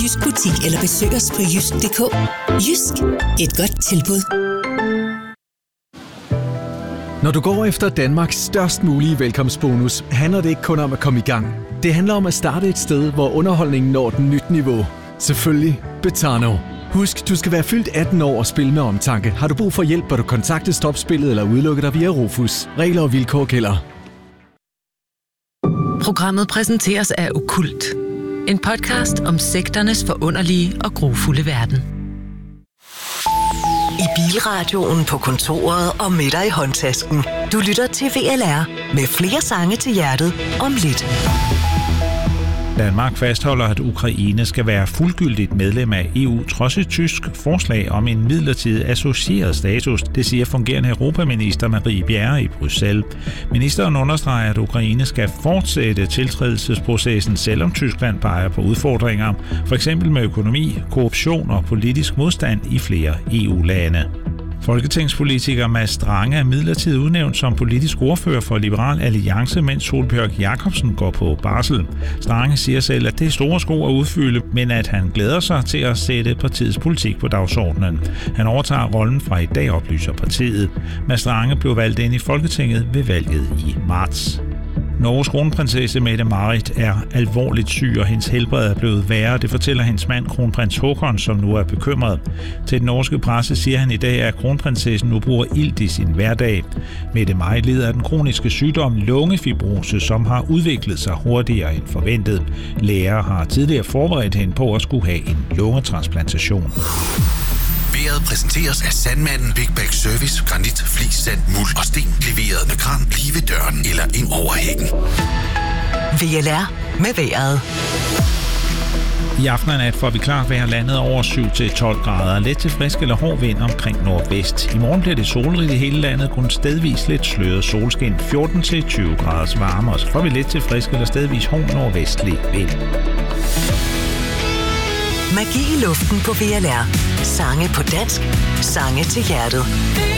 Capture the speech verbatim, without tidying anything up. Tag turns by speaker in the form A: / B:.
A: Jysk Butik eller besøg os på jysk punktum d k. Jysk. Et godt tilbud.
B: Når du går efter Danmarks størst mulige velkomstbonus, handler det ikke kun om at komme i gang. Det handler om at starte et sted, hvor underholdningen når den nyt niveau. Selvfølgelig Betano. Husk, du skal være fyldt atten år og spille med omtanke. Har du brug for hjælp, bør du kontakte Stopspillet eller udelukke dig via Rofus. Regler og vilkår gælder.
C: Programmet præsenteres af Okkult. En podcast om sekternes forunderlige og grufulde verden.
D: I bilradioen, på kontoret og med dig i håndtasken. Du lytter til V L R med flere sange til hjertet om lidt.
E: Danmark fastholder, at Ukraine skal være fuldgyldigt medlem af E U trods et tysk forslag om en midlertidig associeret status. Det siger fungerende europaminister Marie Bjerre i Bruxelles. Ministeren understreger, at Ukraine skal fortsætte tiltrædelsesprocessen, selvom Tyskland peger på udfordringer, f.eks. med økonomi, korruption og politisk modstand i flere E U-lande. Folketingspolitiker Mads Strange er midlertidigt udnævnt som politisk ordfører for Liberal Alliance, mens Sólbjørg Jakobsen går på barsel. Strange siger selv, at det er store sko at udfylde, men at han glæder sig til at sætte partiets politik på dagsordenen. Han overtager rollen fra i dag, oplyser partiet. Mads Strange blev valgt ind i Folketinget ved valget i marts. Norges kronprinsesse Mette-Marit er alvorligt syg, og hendes helbred er blevet værre. Det fortæller hendes mand, kronprins Håkon, som nu er bekymret. Til den norske presse siger han i dag, at kronprinsessen nu bruger ilt i sin hverdag. Mette-Marit lider af den kroniske sygdom lungefibrose, som har udviklet sig hurtigere end forventet. Læger har tidligere forberedt hende på at skulle have en lungetransplantation.
F: Været præsenteres af Sandmanden Big Bag Service, granit, flis, sand, muld og sten. Leveret med kran lige ved døren eller ind over hækken.
D: V L R med vejret.
E: I aften og nat får vi klart vejr, landet over syv til tolv grader. Let til frisk eller hård vind omkring nordvest. I morgen bliver det solrigt i hele landet, kun stedvis lidt sløret solskin. fjorten til tyve graders varme, og så får vi let til frisk eller stedvis hård nordvestlig vind.
D: Magi i luften på V L R. Sange på dansk. Sange til hjertet.